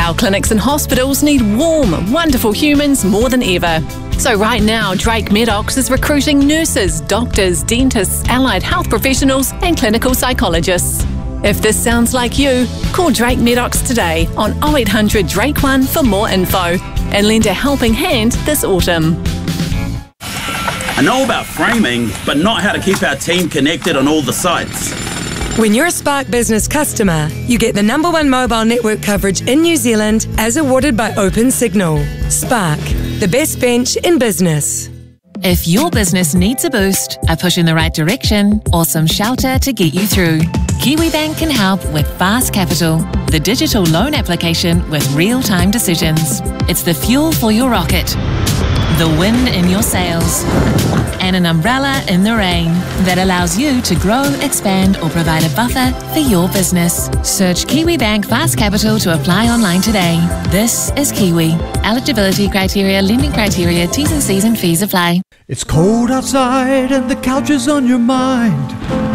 Our clinics and hospitals need warm, wonderful humans more than ever. So right now, Drake Medox is recruiting nurses, doctors, dentists, allied health professionals and clinical psychologists. If this sounds like you, call Drake Medox today on 0800 Drake 1 for more info and lend a helping hand this autumn. I know about framing, but not how to keep our team connected on all the sites. When you're a Spark Business customer, you get the #1 mobile network coverage in New Zealand as awarded by Opensignal. Spark, the best bench in business. If your business needs a boost, a push in the right direction, or some shelter to get you through, Kiwibank can help with Fast Capital, the digital loan application with real-time decisions. It's the fuel for your rocket, the wind in your sails, and an umbrella in the rain that allows you to grow, expand, or provide a buffer for your business. Search Kiwibank Fast Capital to apply online today. This is Kiwi. Eligibility criteria, lending criteria, T's and C's and fees apply. It's cold outside and the couch is on your mind.